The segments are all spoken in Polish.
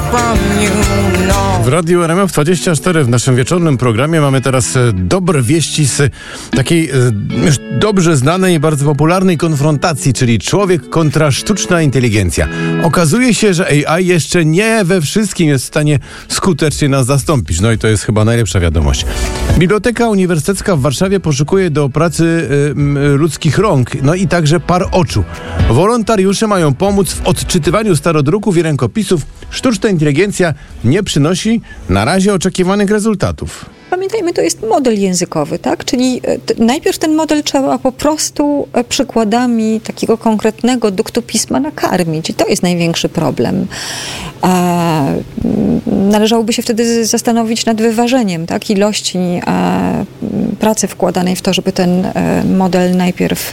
W Radiu RMF24 w naszym wieczornym programie mamy teraz dobre wieści z takiej już dobrze znanej i bardzo popularnej konfrontacji, czyli człowiek kontra sztuczna inteligencja. Okazuje się, że AI jeszcze nie we wszystkim jest w stanie skutecznie nas zastąpić. No i to jest chyba najlepsza wiadomość. Biblioteka Uniwersytecka w Warszawie poszukuje do pracy ludzkich rąk, no i także par oczu. Wolontariusze mają pomóc w odczytywaniu starodruków i rękopisów. Sztuczna inteligencja nie przynosi na razie oczekiwanych rezultatów. Pamiętajmy, to jest model językowy, tak? Czyli najpierw ten model trzeba po prostu przykładami takiego konkretnego duktu pisma nakarmić. I to jest największy problem. Należałoby się wtedy zastanowić nad wyważeniem, tak? Ilości pracy wkładanej w to, żeby ten model najpierw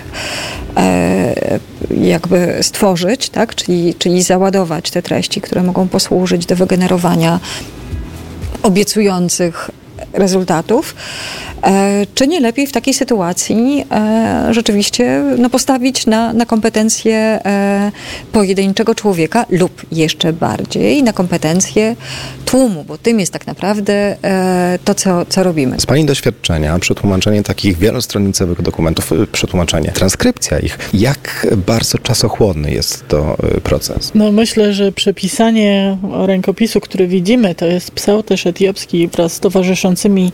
jakby stworzyć, tak? Czyli załadować te treści, które mogą posłużyć do wygenerowania obiecujących rezultatów, czy nie lepiej w takiej sytuacji rzeczywiście postawić na kompetencje pojedynczego człowieka lub jeszcze bardziej na kompetencje tłumu, bo tym jest tak naprawdę to, co robimy. Z Pani doświadczenia przetłumaczenie takich wielostronicowych dokumentów, przetłumaczenie, transkrypcja ich, jak bardzo czasochłonny jest to proces? No myślę, że przepisanie rękopisu, który widzimy, to jest psałterz etiopski wraz z towarzyszącymi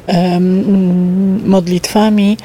modlitwami.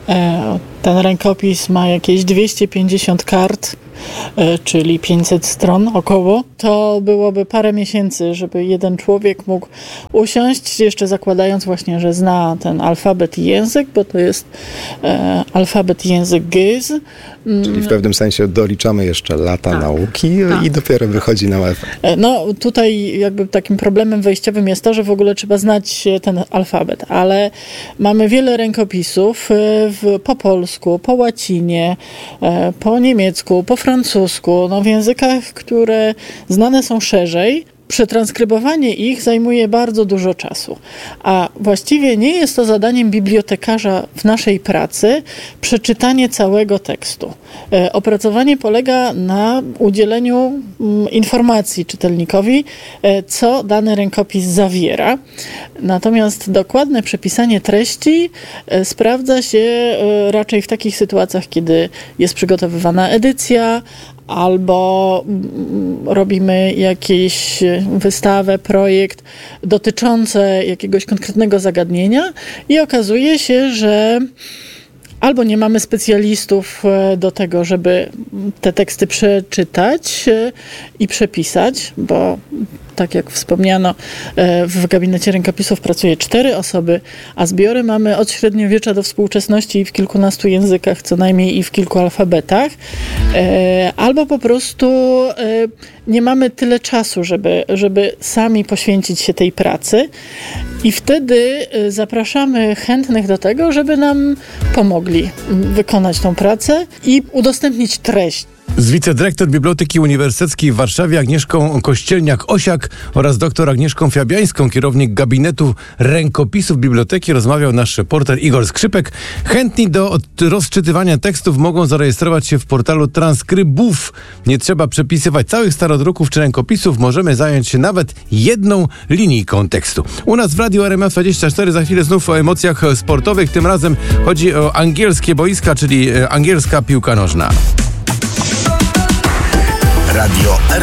Ten rękopis ma jakieś 250 kart, czyli 500 stron około. To byłoby parę miesięcy, żeby jeden człowiek mógł usiąść, jeszcze zakładając właśnie, że zna ten alfabet i język, bo to jest alfabet i język GYZ. Czyli w pewnym sensie doliczamy jeszcze lata nauki i dopiero wychodzi nam efekt. No tutaj jakby takim problemem wejściowym jest to, że w ogóle trzeba znać ten alfabet, ale mamy wiele rękopisów po polsku, po łacinie, po niemiecku, po francusku, w językach, które znane są szerzej. Przetranskrybowanie ich zajmuje bardzo dużo czasu, a właściwie nie jest to zadaniem bibliotekarza w naszej pracy przeczytanie całego tekstu. Opracowanie polega na udzieleniu informacji czytelnikowi, co dany rękopis zawiera. Natomiast dokładne przepisanie treści sprawdza się raczej w takich sytuacjach, kiedy jest przygotowywana edycja, albo robimy jakąś wystawę, projekt dotyczący jakiegoś konkretnego zagadnienia i okazuje się, że albo nie mamy specjalistów do tego, żeby te teksty przeczytać i przepisać, bo tak jak wspomniano, w gabinecie rękopisów pracuje 4 osoby, a zbiory mamy od średniowiecza do współczesności w kilkunastu językach, co najmniej i w kilku alfabetach. Albo po prostu nie mamy tyle czasu, żeby sami poświęcić się tej pracy. I wtedy zapraszamy chętnych do tego, żeby nam pomogli wykonać tą pracę i udostępnić treść. Z wicedyrektor Biblioteki Uniwersyteckiej w Warszawie Agnieszką Kościelniak-Osiak oraz dr Agnieszką Fiabiańską, kierownik gabinetu rękopisów biblioteki, rozmawiał nasz reporter Igor Skrzypek. Chętni do rozczytywania tekstów mogą zarejestrować się w portalu Transkrybów. Nie trzeba przepisywać całych starodruków czy rękopisów. Możemy zająć się nawet jedną linijką tekstu. U nas w Radiu RMF24 za chwilę znów o emocjach sportowych. Tym razem chodzi o angielskie boiska, czyli angielska piłka nożna. Radio